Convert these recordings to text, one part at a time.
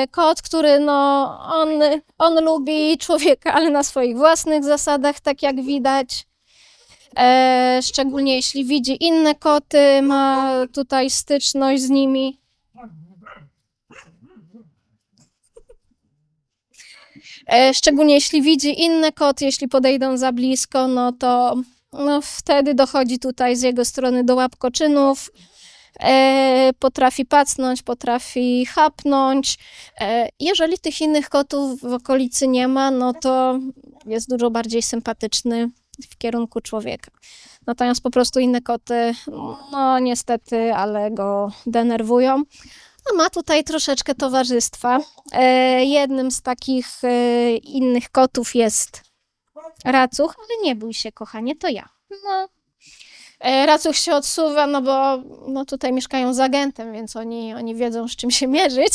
Kot, który on lubi człowieka, ale na swoich własnych zasadach, tak jak widać. Szczególnie jeśli widzi inne koty, ma tutaj styczność z nimi. Szczególnie jeśli widzi inny kot, jeśli podejdą za blisko, no to wtedy dochodzi tutaj z jego strony do łapkoczynów. Potrafi pacnąć, potrafi chapnąć. Jeżeli tych innych kotów w okolicy nie ma, no to jest dużo bardziej sympatyczny w kierunku człowieka. Natomiast po prostu inne koty, no niestety, ale go denerwują. No, ma tutaj troszeczkę towarzystwa. Jednym z takich innych kotów jest Racuch, ale nie bój się, kochanie, to ja. No. Racuch się odsuwa, no bo tutaj mieszkają z agentem, więc oni wiedzą, z czym się mierzyć.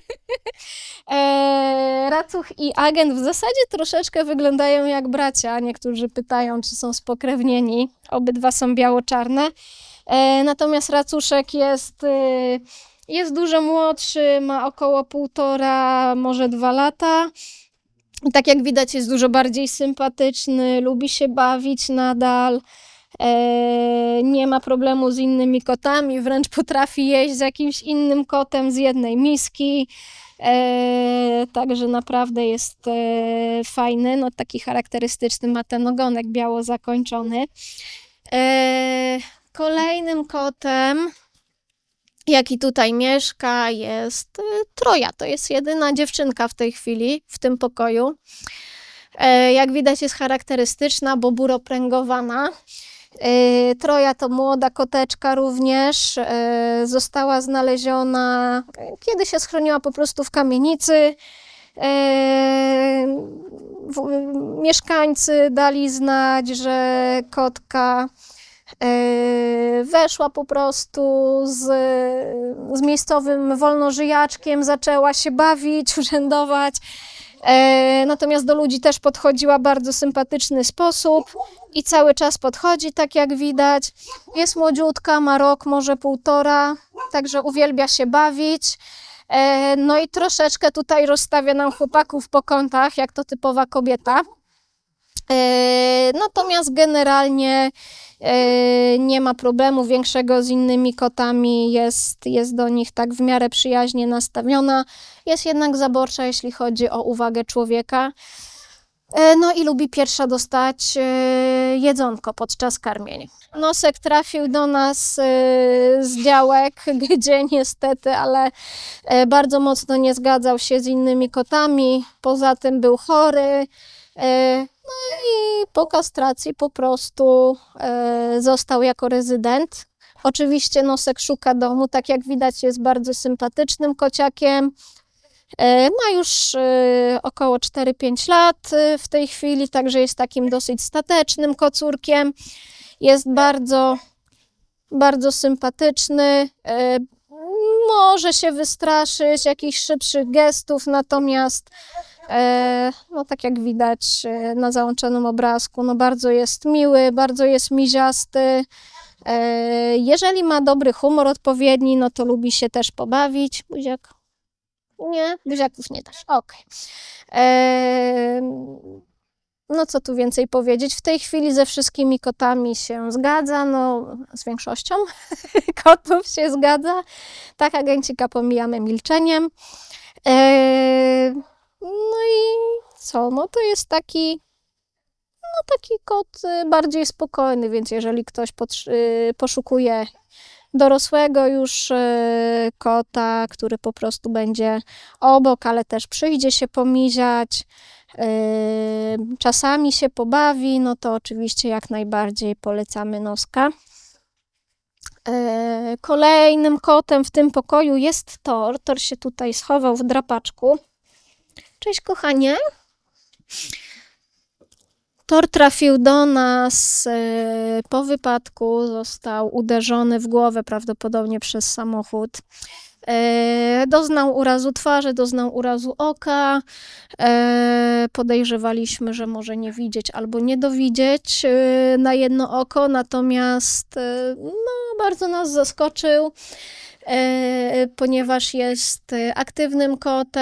Racuch i agent w zasadzie troszeczkę wyglądają jak bracia. Niektórzy pytają, czy są spokrewnieni. Obydwa są biało-czarne. Natomiast Racuszek jest dużo młodszy, ma około 1,5, może 2 lata. I tak jak widać, jest dużo bardziej sympatyczny, lubi się bawić nadal. Nie ma problemu z innymi kotami, wręcz potrafi jeść z jakimś innym kotem z jednej miski. Także naprawdę jest fajny, no taki charakterystyczny, ma ten ogonek biało zakończony. Kolejnym kotem, jaki tutaj mieszka, jest Troja. To jest jedyna dziewczynka w tej chwili w tym pokoju. Jak widać, jest charakterystyczna, bo buropręgowana. Troja to młoda koteczka również. Została znaleziona, kiedy się schroniła po prostu w kamienicy. Mieszkańcy dali znać, że kotka weszła po prostu z miejscowym wolnożyjaczkiem, zaczęła się bawić, urzędować. Natomiast do ludzi też podchodziła w bardzo sympatyczny sposób i cały czas podchodzi, tak jak widać. Jest młodziutka, ma rok, może 1,5, także uwielbia się bawić. No i troszeczkę tutaj rozstawia nam chłopaków po kątach, jak to typowa kobieta. Natomiast generalnie nie ma problemu większego z innymi kotami, jest do nich tak w miarę przyjaźnie nastawiona, jest jednak zaborcza, jeśli chodzi o uwagę człowieka. No i lubi pierwsza dostać jedzonko podczas karmienia. Nosek trafił do nas z działek, gdzie niestety, ale bardzo mocno nie zgadzał się z innymi kotami, poza tym był chory. No i po kastracji po prostu został jako rezydent. Oczywiście Nosek szuka domu, tak jak widać jest bardzo sympatycznym kociakiem. Ma już około 4-5 lat w tej chwili, także jest takim dosyć statecznym kocurkiem. Jest bardzo, bardzo sympatyczny. Może się wystraszyć jakichś szybszych gestów, natomiast no tak jak widać na załączonym obrazku, no bardzo jest miły, bardzo jest miziasty. Jeżeli ma dobry humor odpowiedni, no to lubi się też pobawić. Buziak? Nie? Buziaków nie dasz. Okej. No co tu więcej powiedzieć? W tej chwili ze wszystkimi kotami się zgadza, no z większością kotów się zgadza. Tak, agencika pomijamy milczeniem. No i co? No to jest taki kot bardziej spokojny, więc jeżeli ktoś poszukuje dorosłego już kota, który po prostu będzie obok, ale też przyjdzie się pomiziać, czasami się pobawi, no to oczywiście jak najbardziej polecamy Noska. Kolejnym kotem w tym pokoju jest Thor. Thor się tutaj schował w drapaczku. Cześć, kochanie. Thor trafił do nas po wypadku, został uderzony w głowę prawdopodobnie przez samochód. Doznał urazu twarzy, doznał urazu oka. Podejrzewaliśmy, że może nie widzieć albo nie dowidzieć na jedno oko, natomiast no, bardzo nas zaskoczył, ponieważ jest aktywnym kotem.